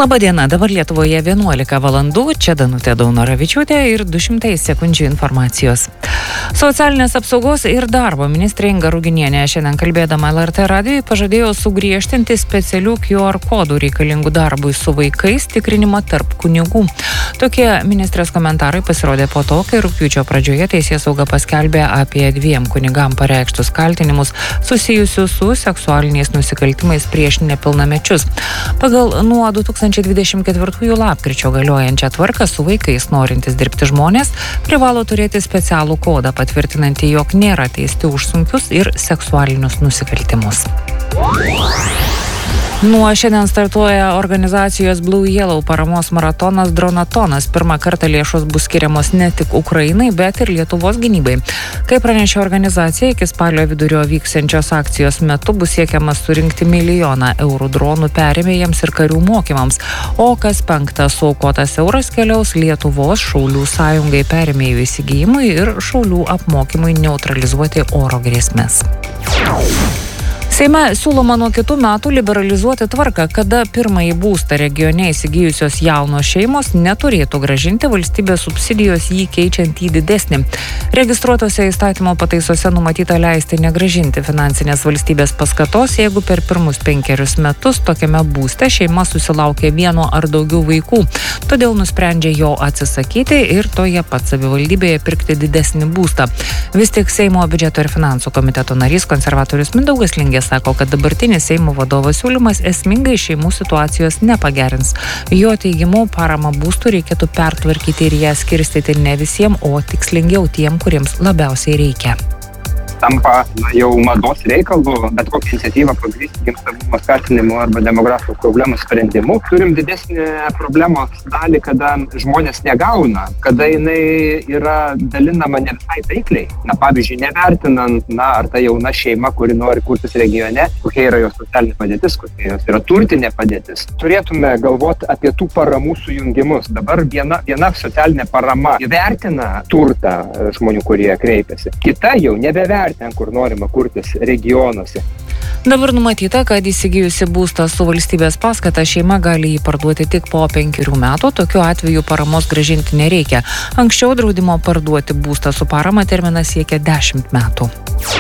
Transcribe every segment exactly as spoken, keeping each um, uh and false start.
Labadiena, dabar Lietuvoje vienuolika valandų, čia Danutė Daunoravičiūtė ir du šimtai sekundžių informacijos. Socialinės apsaugos ir darbo ministrė Inga Ruginienė šiandien kalbėdama L R T radijui pažadėjo sugriežtinti specialių Q R kodų reikalingų darbui su vaikais tikrinimą tarp kunigų. Tokie ministrės komentarai pasirodė po to, kai rugpjūčio pradžioje Teisėsauga paskelbė apie dviem kunigam pareikštus kaltinimus susijusius su seksualiniais nusikaltimais prieš nepilnamečius. Pagal nuo du tūkstančiai dvidešimt ketvirtųjų lapkričio galiojančią tvarką su vaikais norintys dirbti žmonės privalo turėti specialų kodą patvirtinantį, jog nėra teisti už sunkius ir seksualinius nusikaltimus. Nuo šiandien startuoja organizacijos Blue Yellow paramos maratonas Dronatonas. Pirmą kartą lėšos bus skiriamos ne tik Ukrainai, bet ir Lietuvos gynybai. Kaip pranešė organizacija, iki spalio vidurio vyksiančios akcijos metu bus siekiama surinkti milijoną eurų dronų perėmėjams ir karių mokymams, o kas penktas suaukotas euras keliaus Lietuvos šaulių sąjungai perėmėjų įsigijimui ir šaulių apmokymui neutralizuoti oro grėsmes. Seime siūloma nuo kitų metų liberalizuoti tvarką, kada pirmąjį būstą regione įsigijusios jaunos šeimos neturėtų grąžinti valstybės subsidijos jį keičiant į didesnį. Registruotose įstatymo pataisose numatyta leisti negrąžinti finansinės valstybės paskatos, jeigu per pirmus penkerius metus tokiame būste šeima susilaukė vieno ar daugiau vaikų. Todėl nusprendžia jo atsisakyti ir toje pat savivaldybėje pirkti didesnį būstą. Vis tik Seimo biudžeto ir finansų komiteto narys konservatorius Mindaugas Lingė sako, kad dabartinis Seimo vadovo siūlymas esmingai šeimų situacijos nepagerins. Jo teigimu, paramą būstų reikėtų pertvarkyti ir ją skirstyti ne visiems, o tikslingiau tiem, kuriems labiausiai reikia. Tampa na, jau mados reikalų, bet kokią iniciatyvą pagrįsti gimstamumo skatinimu arba demografijos problemų sprendimu. Turim didesnį problemos dalį, kada žmonės negauna, kada jinai yra dalinama ne visai taikliai. Na, pavyzdžiui, nevertinant, na, ar ta jauna šeima, kuri nori kurtis regione, kokia yra jos socialinė padėtis, kokia jos yra turtinė padėtis. Turėtume galvoti apie tų paramų sujungimus. Dabar viena, viena socialinė parama įvertina turtą žmonių, kurie kreipiasi. Kita jau nebevertina ten, kur norima kurtis regionuose. Dabar numatyta, kad įsigijusi būstą su valstybės paskata šeima gali jį parduoti tik po penkerių metų, tokiu atveju paramos grąžinti nereikia. Anksčiau draudimo parduoti būstą su parama terminas siekia dešimt metų.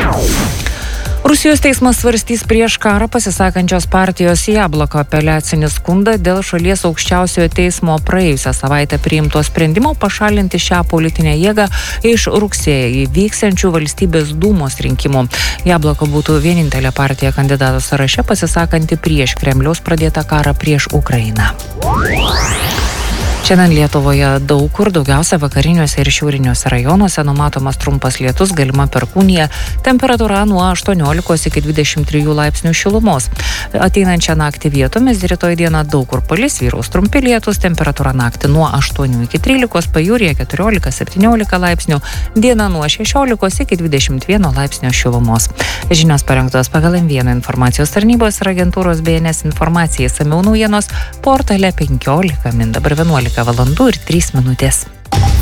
Rusijos teismas svarstys prieš karą pasisakančios partijos Jabloko apeliacinį skundą dėl šalies aukščiausiojo teismo praėjusią savaitę priimto sprendimo pašalinti šią politinę jėgą iš rugsėjį vyksiančių valstybės dūmos rinkimų. Jabloko būtų vienintelė partija kandidatų sąraše pasisakanti prieš Kremliaus pradėtą karą prieš Ukrainą. Šiandien Lietuvoje daug kur, daugiausia vakariniuose ir šiauriniuose rajonuose numatomas trumpas lietus, galima perkūnija, temperatūra nuo aštuoniolikos iki dvidešimt trijų laipsnių šilumos. Ateinančią naktį vietomis, rytoj dieną daug kur palis, vyraus trumpi lietus, temperatūra naktį nuo aštuonių iki trylikos, pajūryje keturiolika septyniolika laipsnių, diena nuo šešiolikos iki dvidešimt vieno laipsnio šilumos. Žinios parengtos pagal M vieną informacijos tarnybos ir agentūros B N S informacijai, išsamiau naujienos portale penkiolika min, dabar vienuolika valandų ir trys minutės.